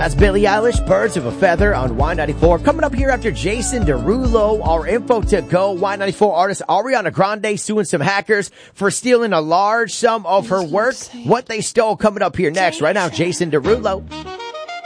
That's Billie Eilish, Birds of a Feather on Y94. Coming up here after Jason Derulo, our info to go. Y94 artist Ariana Grande suing some hackers for stealing a large sum of her work. What they stole coming up here next. Right now, Jason Derulo.